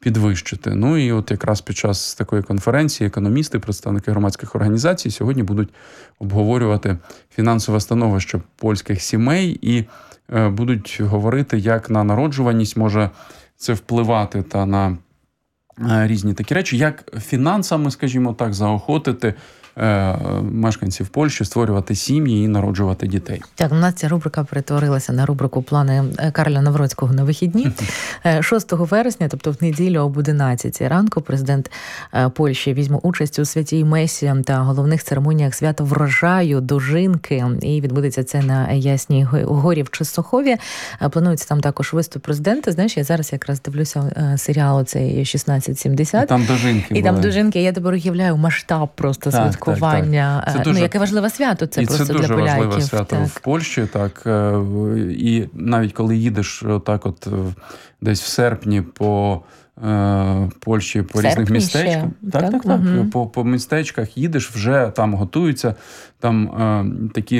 підвищити. Ну і от якраз під час такої конференції економісти, представники громадських організацій сьогодні будуть обговорювати фінансове становище польських сімей і будуть говорити, як на народжуваність може це впливати та на різні такі речі, як фінансами, скажімо так, заохотити мешканців Польщі створювати сім'ї і народжувати дітей. Так, у нас ця рубрика перетворилася на рубрику «Плани Кароля Навроцького на вихідні». 6 вересня, тобто в неділю об 11 ранку, президент Польщі візьме участь у святій Месі та головних церемоніях свята врожаю, дожинки. І відбудеться це на Ясній горі в Чесохові. Планується там також виступ президента. Знаєш, я зараз якраз дивлюся серіал цей 1670. І там дожинки були. І там дожинки. Я тепер уявляю масштаб просто святкування. Це дуже, яке важливе свято, це просто для поляків. І це дуже важливе свято в Польщі, так. І навіть коли їдеш так от десь в серпні по Польщі, по різних містечках. Так. По містечках їдеш, вже там готуються, там такі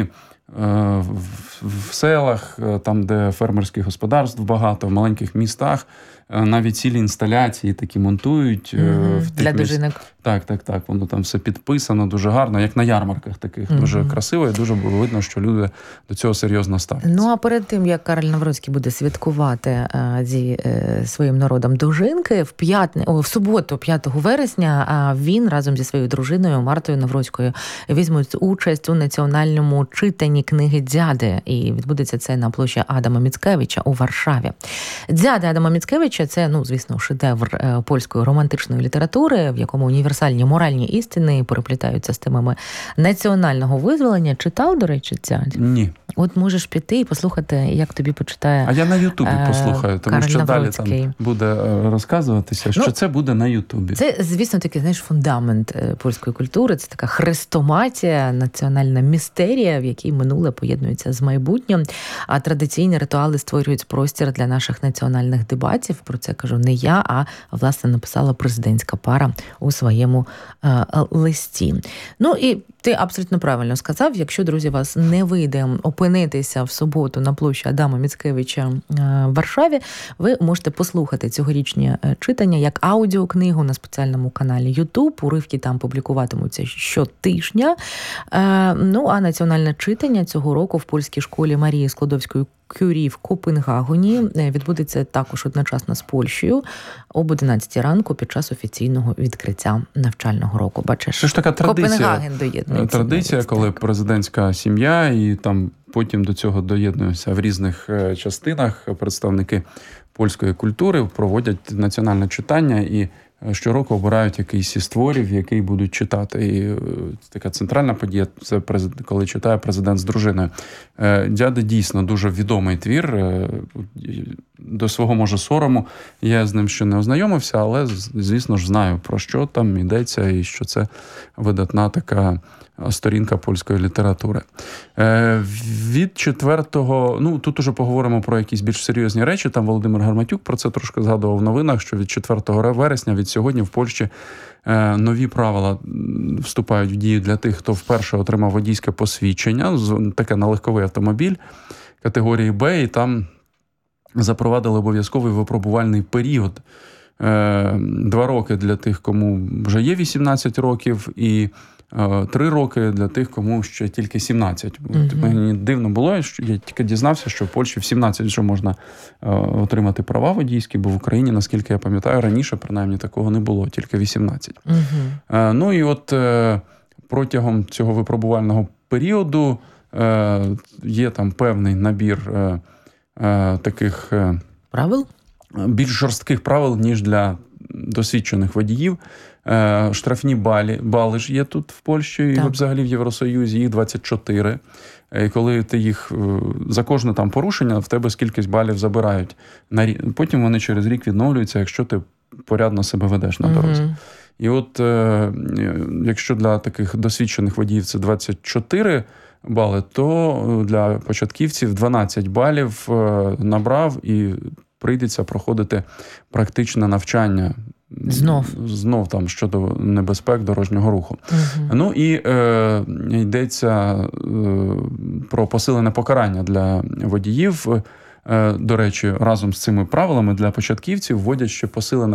в селах, там, де фермерських господарств багато, в маленьких містах, навіть цілі інсталяції такі монтують. Для дожинок. Так. Воно там все підписано, дуже гарно, як на ярмарках таких. Дуже красиво і дуже було видно, що люди до цього серйозно ставляться. Ну, а перед тим, як Кароль Навроцький буде святкувати зі своїм народом дожинки, в суботу, 5 вересня, він разом зі своєю дружиною Мартою Навроцькою візьмуть участь у національному читанні книги «Дзяди». І відбудеться це на площі Адама Міцкевича у Варшаві. «Дзяди» Адама Міцкевича – це, звісно, шедевр польської романтичної літератури, в якому універсальні моральні істини переплітаються з темами національного визволення. Читав, до речі, «Дзяді»? Ні. От можеш піти і послухати, як тобі почитає Кароль Навроцький. А я на Ютубі послухаю, тому що далі там буде розказуватися, що це буде на Ютубі. Це, звісно, такий, фундамент польської культури. Це така хрестоматія, національна містерія, в якій минуле поєднується з майбутнім. А традиційні ритуали створюють простір для наших національних дебатів. Про це кажу не я, а, власне, написала президентська пара у своєму листі. Ну і ти абсолютно правильно сказав, якщо, друзі, вас не вийде опинитися в суботу на площі Адама Міцкевича в Варшаві, ви можете послухати цьогорічні читання як аудіокнигу на спеціальному каналі YouTube. Уривки там публікуватимуться щотижня. Ну, а національне читання цього року в польській школі Марії Складовської-Кюрі в Копенгагені відбудеться також одночасно з Польщею об 11 ранку під час офіційного відкриття навчального року. Бачиш, це ж така Копенгаген доєднується. Традиція, коли президентська сім'я і там потім до цього доєднуються в різних частинах представники польської культури, проводять національне читання і щороку обирають якийсь із творів, який будуть читати. І така центральна подія – це коли читає президент з дружиною. «Дзяди» дійсно дуже відомий твір. До свого, може, сорому я з ним ще не ознайомився, але, звісно ж, знаю, про що там йдеться і що це видатна така сторінка польської літератури. Від 4-го, тут уже поговоримо про якісь більш серйозні речі. Там Володимир Гарматюк про це трошки згадував в новинах, що від 4 вересня, від сьогодні в Польщі нові правила вступають в дію для тих, хто вперше отримав водійське посвідчення, таке на легковий автомобіль категорії Б, і там запровадили обов'язковий випробувальний період. 2 роки для тих, кому вже є 18 років, і 3 роки для тих, кому ще тільки 17. Мені дивно було, що я тільки дізнався, що в Польщі в 17 вже можна отримати права водійські, бо в Україні, наскільки я пам'ятаю, раніше, принаймні, такого не було, тільки 18. Ну і от протягом цього випробувального періоду є там певний набір таких правил? Більш жорстких правил, ніж для досвідчених водіїв. Штрафні бали ж є тут в Польщі і взагалі в Євросоюзі, їх 24. І коли ти їх за кожне там порушення, в тебе скількись балів забирають. Потім вони через рік відновлюються, якщо ти порядно себе ведеш на дорозі. І от якщо для таких досвідчених водіїв це 24 бали, то для початківців 12 балів набрав і прийдеться проходити практичне навчання. Знов там щодо небезпек дорожнього руху. Ну і йдеться про посилене покарання для водіїв. До речі, разом з цими правилами для початківців вводять ще посилене